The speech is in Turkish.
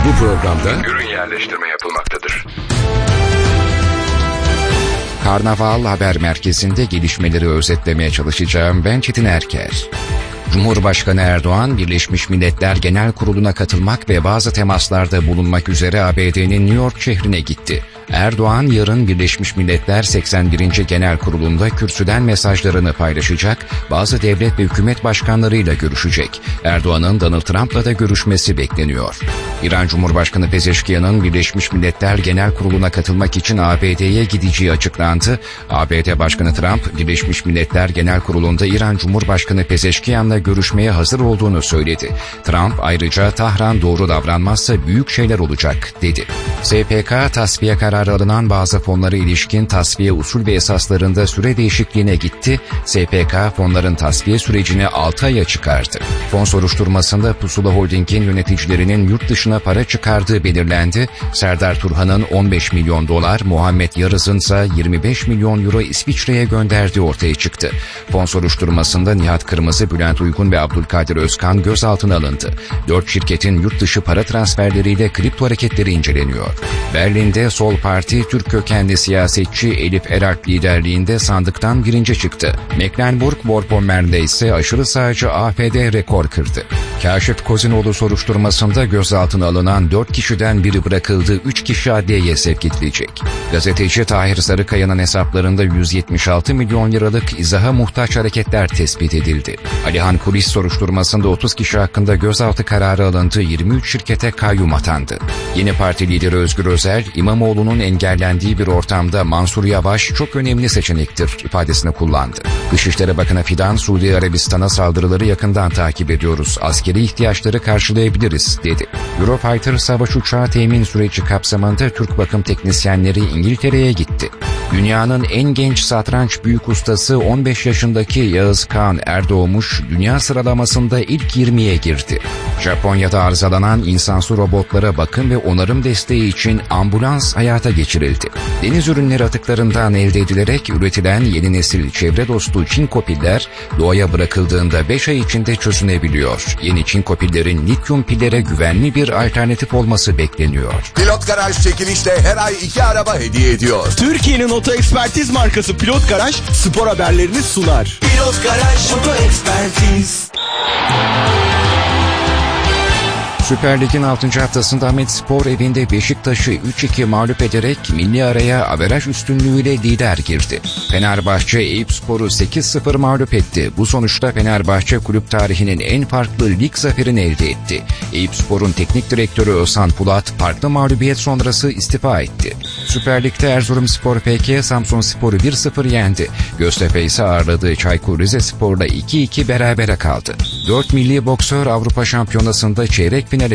Bu programda ürün yerleştirme yapılmaktadır. Karnaval Haber Merkezi'nde gelişmeleri özetlemeye çalışacağım. Ben Çetin Erker. Cumhurbaşkanı Erdoğan, Birleşmiş Milletler Genel Kurulu'na katılmak ve bazı temaslarda bulunmak üzere ABD'nin New York şehrine gitti. Erdoğan yarın Birleşmiş Milletler 81. Genel Kurulu'nda kürsüden mesajlarını paylaşacak, bazı devlet ve hükümet başkanlarıyla görüşecek. Erdoğan'ın Donald Trump'la da görüşmesi bekleniyor. İran Cumhurbaşkanı Pezeşkiyan'ın Birleşmiş Milletler Genel Kurulu'na katılmak için ABD'ye gideceği açıklandı. ABD Başkanı Trump, Birleşmiş Milletler Genel Kurulu'nda İran Cumhurbaşkanı Pezeşkiyan'la görüşmeye hazır olduğunu söyledi. Trump ayrıca Tahran doğru davranmazsa büyük şeyler olacak dedi. SPK tasfiye kararı alınan bazı fonlara ilişkin tasfiye usul ve esaslarında süre değişikliğine gitti. SPK fonların tasfiye sürecini 6 aya çıkardı. Fon soruşturmasında Pusula Holding'in yöneticilerinin yurt dışına para çıkardığı belirlendi. Serdar Turhan'ın 15 milyon dolar, Muhammed Yarız'ın ise 25 milyon euro İsviçre'ye gönderdiği ortaya çıktı. Fon soruşturmasında Nihat Kırmızı, Bülent Uygun ve Abdülkadir Özkan gözaltına alındı. 4 şirketin yurt dışı para transferleriyle kripto hareketleri inceleniyor. Berlin'de Sol Parti, Türk kökenli siyasetçi Elif Eralp liderliğinde sandıktan birinci çıktı. Mecklenburg-Vorpommern'de ise aşırı sağcı AfD rekor kırdı. Kaşif Kozinoğlu soruşturmasında gözaltına alınan 4 kişiden biri bırakıldı, 3 kişi adliyeye sevk edilecek. Gazeteci Tahir Sarıkaya'nın hesaplarında 176 milyon liralık izaha muhtaç hareketler tespit edildi. Alihan Kulis soruşturmasında 30 kişi hakkında gözaltı kararı alındı, 23 şirkete kayyum atandı. Yeni Parti lideri Özgür Özel, İmamoğlu'nun engellendiği bir ortamda Mansur Yavaş çok önemli seçenektir ifadesini kullandı. Dışişleri Bakanı Fidan, Suudi Arabistan'a saldırıları yakından takip ediyoruz, askeri ihtiyaçları karşılayabiliriz dedi. Eurofighter savaş uçağı temin süreci kapsamında Türk bakım teknisyenleri İngiltere'ye gitti. Dünyanın en genç satranç büyük ustası 15 yaşındaki Yağız Kağan Erdoğmuş, dünya sıralamasında ilk 20'ye girdi. Japonya'da arızalanan insansız robotlara bakım ve onarım desteği için ambulans hayata geçirildi. Deniz ürünleri atıklarından elde edilerek üretilen yeni nesil çevre dostu çinko piller doğaya bırakıldığında 5 ay içinde çözünebiliyor. Yeni çinko pillerin lityum pillere güvenli bir alternatif olması bekleniyor. Pilot Garaj çekilişle her ay 2 araba hediye ediyor. Türkiye'nin oto ekspertiz markası Pilot Garaj spor haberlerini sunar. Pilot Garaj Oto Ekspertiz. Süper Lig'in 6. haftasında Ahmetspor evinde Beşiktaş'ı 3-2 mağlup ederek milli araya averaj üstünlüğüyle lider girdi. Fenerbahçe Eyüpspor'u 8-0 mağlup etti. Bu sonuçta Fenerbahçe kulüp tarihinin en farklı lig zaferini elde etti. Eyüpspor'un teknik direktörü Özhan Pulat farklı mağlubiyet sonrası istifa etti. Süper Lig'de Erzurumspor PK Samsunspor'u 1-0 yendi. Göztepe ise ağırladığı Çaykur Rizespor'la 2-2 berabere kaldı. 4 milli boksör Avrupa Şampiyonası'nda çeyrek finale